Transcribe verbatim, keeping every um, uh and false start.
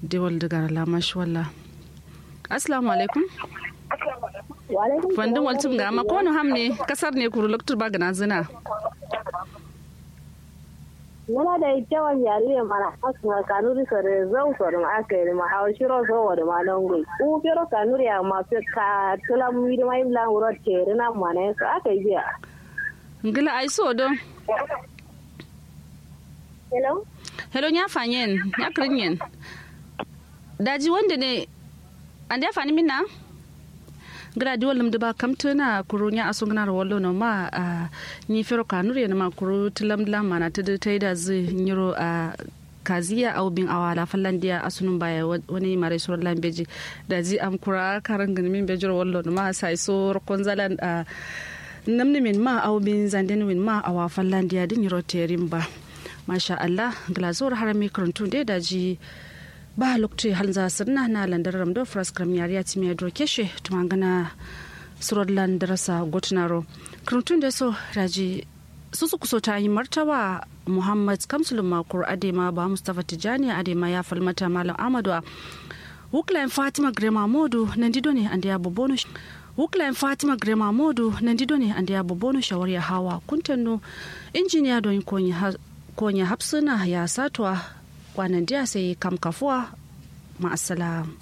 dewal daga lamash walla assalamu alaikum wa alaikum fandin waltum ga ma kono hamne kasar ne kuru loktur ba gana zina yana da kyawun yariya mana asma kanuri sore zau sore ma aka yi ma hawo shiro so wa da malan goi u biro kanuri ya ma fe ka tula mu da mai lan wuro ke rina mana so aka yi ya ngila ai so do hello hello nya fanyen nya krinyen daji wanda ne ande fani minna gradi walum de ba kamtuna kuru nya asungna ro wallo no ma ni fero kanuri na ma kuru tilamla mana tudu taida zi nyiro a kaziya au bin awala fallandiya asunun baya wani mare sur lambeji daji am kura karan min bejro wallo no ma sai so konzalan a namni min ma au bin zanden min ma awa fallandiya din nyiro terimba masha Allah glazor harami kuruntu de daji ba lokti halza sirna na landar ramdo fraskram yariya timi do keshe tumangana surod landarasa gotnaro kurutun da so raji susu kuso ta yi martaba Muhammad Kamsul Makur Adema ba Mustafa Tijani Adema ya falmata Malam Ahmadu Wuklan Fatima Grema Modu nandido ne andiya bobono Wuklan Fatima Grema Modu nandido ne andiya bobono shawari hawa kuntanno injiniya don konya konya hapsuna ya satwa kwanan dia sai kam kafuwa ma'assalam.